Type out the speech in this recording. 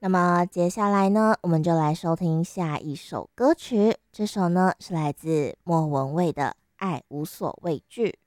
那么接下来呢，我们就来收听下一首歌曲。这首呢是来自莫文蔚的《爱无所畏惧》。